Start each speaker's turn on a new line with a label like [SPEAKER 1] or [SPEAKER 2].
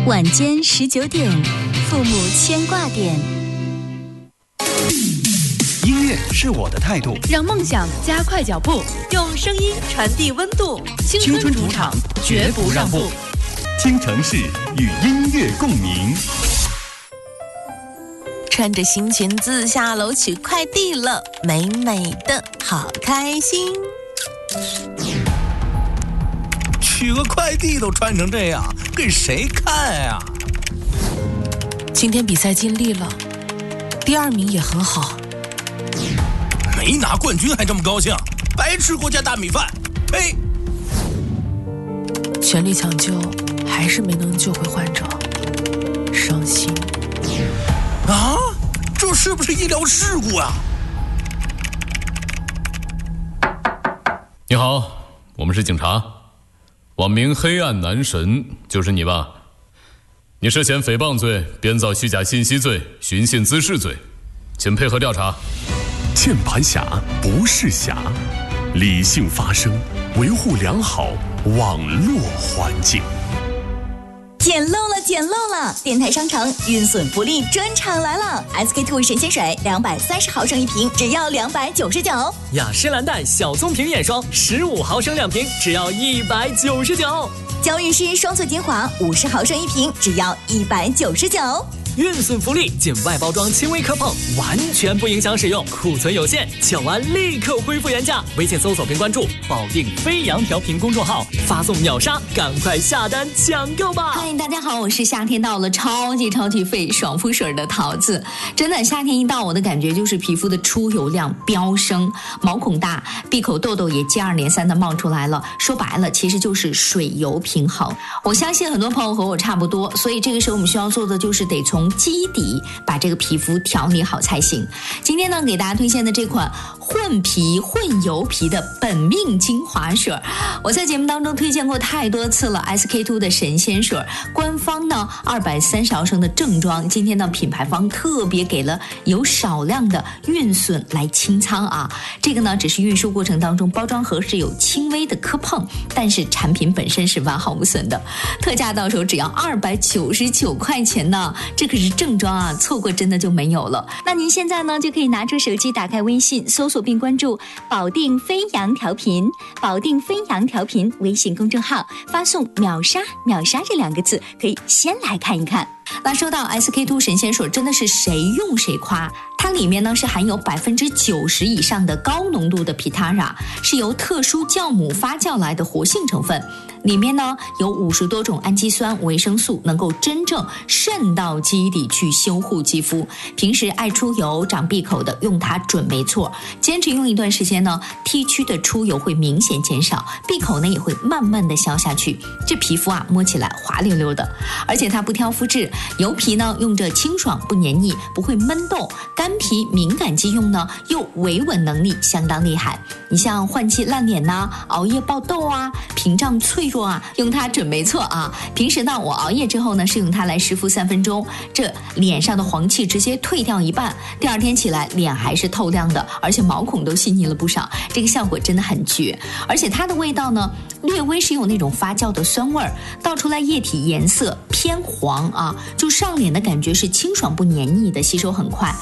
[SPEAKER 1] 晚间19点，父母牵挂点。
[SPEAKER 2] 音乐是我的态度，
[SPEAKER 3] 让梦想加快脚步，用声音传递温度。青春主场，绝不让步。
[SPEAKER 2] 京城市与音乐共鸣。
[SPEAKER 4] 穿着新裙子下楼取快递了，美美的，好开心。
[SPEAKER 5] 取个快递都穿成这样，给谁看呀？
[SPEAKER 4] 今天比赛尽力了，第2名也很好。
[SPEAKER 5] 没拿冠军还这么高兴，白吃国家大米饭！呸！
[SPEAKER 4] 全力抢救，还是没能救回患者，伤心。
[SPEAKER 5] 啊，这是不是医疗事故啊？
[SPEAKER 6] 你好，我们是警察，网名黑暗男神，就是你吧？你涉嫌诽谤罪、编造虚假信息罪、寻衅滋事罪，请配合调查。
[SPEAKER 7] 键盘侠不是侠，理性发声，维护良好网络环境。
[SPEAKER 1] 捡漏了，捡漏了！电台商城运损福利专场来了 ！SK2 神仙水230毫升1瓶，只要299；
[SPEAKER 8] 雅诗兰黛小棕瓶眼霜15毫升2瓶，只要199；
[SPEAKER 1] 娇韵诗双萃精华50毫升1瓶，只要199。
[SPEAKER 8] 运损福利，仅外包装轻微磕碰，完全不影响使用，库存有限，抢完立刻恢复原价。微信搜索并关注保定飞扬调频公众号，发送秒杀，赶快下单抢购吧！
[SPEAKER 9] 嗨，大家好，我是夏天到了超级费爽肤水的桃子。真的，夏天一到，我的感觉就是皮肤的出油量飙升，毛孔大，闭口痘痘也接二连三的冒出来了。说白了，其实就是水油平衡。我相信很多朋友和我差不多，所以这个时候我们需要做的就是得从基底把这个皮肤调理好才行。今天呢，给大家推荐的这款混皮混油皮的本命精华水，我在节目当中推荐过太多次了。SK2 的神仙水，官方呢230毫升的正装，今天呢品牌方特别给了有少量的运损来清仓啊。这个呢只是运输过程当中包装盒是有轻微的磕碰，但是产品本身是完好无损的。特价到手只要299块钱呢，这可是正装啊，错过真的就没有了。那您现在呢就可以拿出手机，打开微信搜索并关注保定飞扬调频，保定飞扬调频微信公众号，发送秒杀秒杀这2个字，可以先来看一看。那说到 SK2 神仙水，真的是谁用谁夸。它里面呢是含有90%以上的高浓度的皮塔拉，是由特殊酵母发酵来的活性成分。里面呢有50多种氨基酸、维生素，能够真正渗到基底去修护肌肤。平时爱出油、长闭口的，用它准没错。坚持用一段时间呢，T 区的出油会明显减少，闭口呢也会慢慢的消下去。这皮肤啊摸起来滑溜溜的，而且它不挑肤质，油皮呢用着清爽不黏腻，不会闷痘；干皮敏感肌用呢又维稳能力相当厉害。你像换季烂脸呐、熬夜爆痘啊、屏障脆弱啊，用它准没错啊。平时呢我熬夜之后呢是用它来湿敷3分钟，这脸上的黄气直接退掉一半，第2天起来脸还是透亮的，而且毛孔都细腻了不少，这个效果真的很绝。而且它的味道呢略微是有那种发酵的酸味儿，倒出来液体颜色偏黄啊，就上脸的感觉是清爽不黏腻的，吸收很快。